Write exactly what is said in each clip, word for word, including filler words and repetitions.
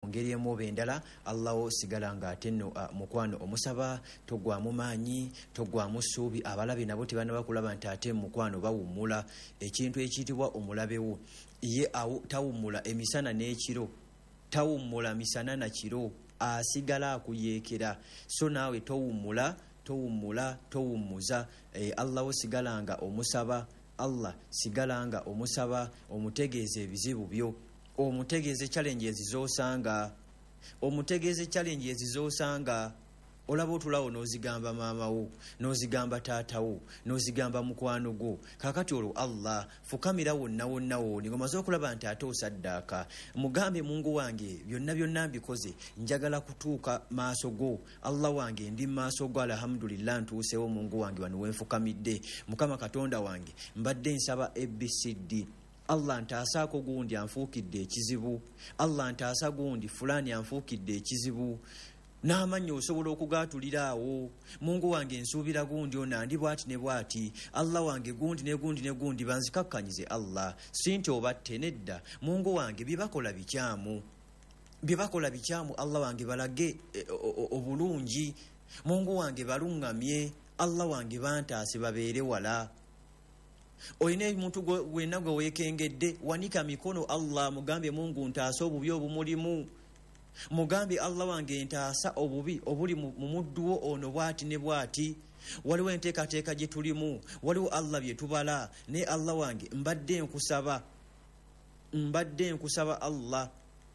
ngeri emu oba endala. Allah sigala nga ate nno uh, mukwano omusaba togwamu maanyi togwamu ssuubi. Abalabe nabo tebana bakulaba nti ate mukwano bawummula. Ekintu ekiyitibwa omulabewo ye awo tawummula emisana n'ekiro, tawummula misana na kiro, asigala akuyeekera. So naawe towummula towummula towummuza. e, Allah sigalanga omusaba, Allah sigalanga omusaba, omutegeeze ebizibu byo, omutegeeze challenges z'osanga, omutegeeze challenges z'osanga. Olaba otulawo n'ozigamba maamawo, n'ozigamba taatawo, n'ozigamba mukwano gwo. Kakati olwo Allah fukamira wonna wonna woni ngomaze okulaba nti ate osaddaaka. Mugambe Mungu wange byonna byonna mbikoze, njagala kutuuka maaso go. Allah wange ndi maaso go, alhamdulillah ntuusewo Mungu wange wano wenfukamidde. Mukama Katonda wange mbadde nsaba A B C D. Allah ntaasako gundi anfuukidde ekizibu. Allah ntaasa gundi fulani anfuukidde ekizibu. N'amanyi osobola okugaatuliraawo. Mungu wange nsuubira gundi ono andi bwati ne bwati. Allah wange gundi ne gundi ne gundi banzikakkanyize. Allah si nti obatte, nedda. Mungu wange byebakola bikyamu, byebakola bikyamu. Allah wange balage e, obulungi. Mungu wange baluŋŋamye. Allah wange bantaase babeere wala. Oyina omuntu gwenna gwe weekengedde, wanika mikono. Allah mugambe Mungu ntaase obubi obumulimu. Mugambe Allah wange ntaasa obubi obuli mu mudduwo ono bwati ne bwati. Waliwo enteekateeka gye tulimu, waliwo Allah bye tubala. Ne Allah wange mbadde nkusaba, mbadde nkusaba Allah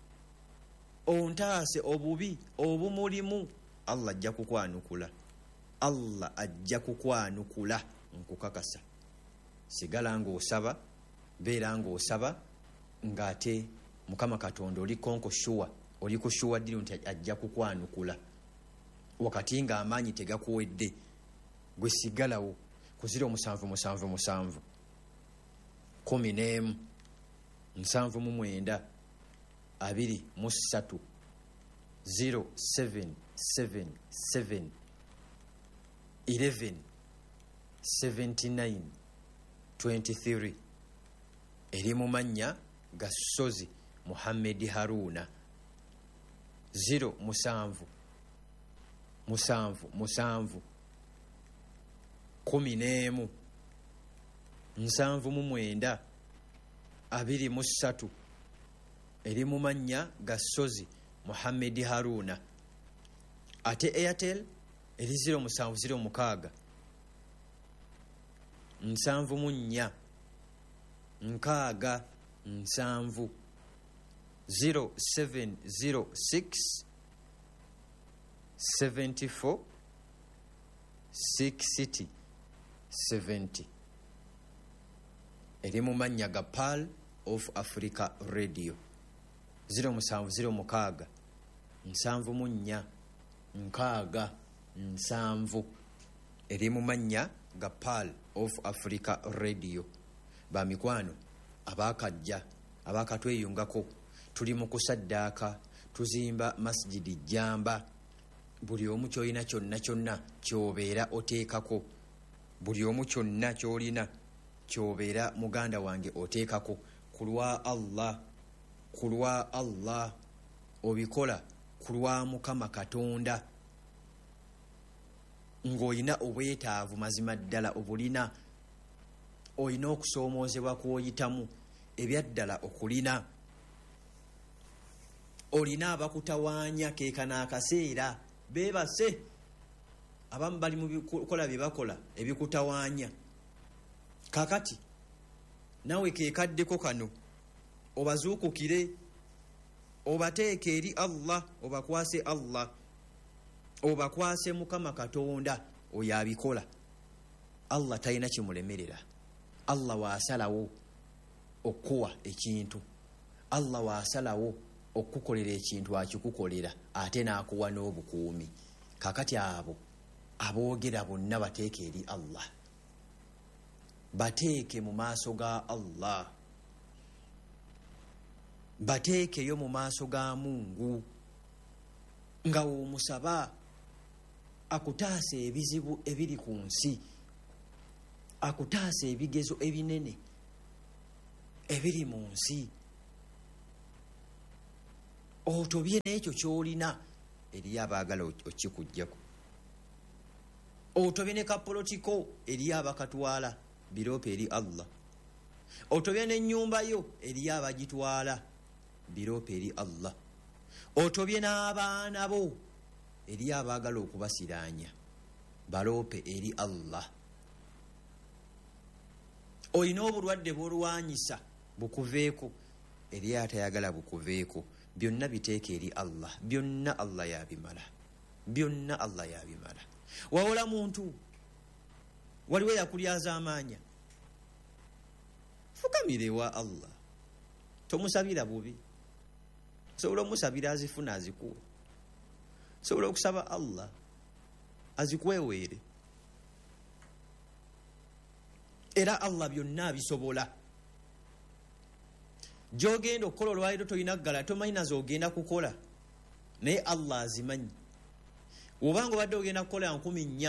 ontaase obubi obumulimu. Allah ajja kukwanukula, Allah ajja kukwanukula nkukakasa. Sigala ng'osaba, beera ng'osaba ng'ate Mukama Katonda oli konko shuwa, oli kushuwa ddiri nti ajja kukwanukula wakati nga amaanyi tegakuwedde. Gwe sigalawo ku ziro musanvu musanvu musanvu kumi n'emu nsanvu mu mwenda abiri mu ssatu zero seven seven seven eleven seventy nine twenty-three. Eri mu mannya ga Sozi Muhammad Haruna. Zero musanvu musanvu musanvu kumi n'emu nsanvu mu mwenda abiri mu ssatu. Eri mu mannya ga Sozi Muhammad Haruna. Ate Airtel eri zero musanvu zero mukaaga nsanvu mu nnya nkaaga nsanvu zero seven zero six seventy-four sixty seventy. Eri mu mannya ga Pearl of Africa Radio. Zero musanvu zero mukaaga nsanvu mu nnya nkaaga nsanvu. Eri mu mannya ga Pearl of Africa Radio. Bamikwano abakajja abakatweyungako, tuli mu kusaddaaka, tuzimba masjidi Jamba. Buli omu kyolina kyonna kyonna kyobeera oteekako, buli omu kyonna kyolina kyobeera muganda wange oteekako. Kulwa Allah, kulwa Allah, obikola kulwa Mukama Katonda ng'olina obwetaavu mazima ddala obulina. Olina okusoomoozebwa kw'oyitamu ebyaddala okulina. Olina abakutawaanya keekana akaseera beebase. Abamu bali mu bikola bye bakola ebikutawaanya. Kakati nawe keekaddeko kano obazuukukire, obateeke eri Allah, obakwase Allah, obakwase Mukama Katonda. Oyo abikola Allah talina kimulemerera. Allah waasalawo okuwa ekintu, Allah waasalawo okukolera ekintu akikukolera, ate n'akuwa n'obukuumi. Kakati abo aboogera bonna bateeke eri Allah, bateeke mu maaso ga Allah, bateekeyo mu maaso ga Mungu nga omusaba akutaase ebizibu ebiri ku nsi, akutaase ebigezo ebinene ebiri mu nsi. otobye n'ekyo ky'olina eriyo abaagala okikuggyako. Otobye ne kapolotiko eriyo abakatwala biroopa eri Allah. Otobye n'ennyumba yo eriyo abagitwala biroopa eri Allah. Otobye n'abaana bo eriyo abaagala okubasiraanya baloope eri Allah. Olina obulwadde bw'olwanyisa bukuveeko eriyo atayagala bukuveeko. Byonna biteeka eri Allah. Byonna Allah yabimala. Byonna Allah yabimala. Wawola muntu waliwo yakulyaza amaanya, fukamire wa Allah, tomusabira bubi. Sobola omusabira azifuna azikuwa. Sobola okusaba Allah azikweweere. Era Allah byonna bisobola. Gy'ogenda okukola olwaliro tolina ggala, tomanyi nazo ogenda kukola, naye Allah azimanyi. Obanga obadde ogenda kukola nkumi nnya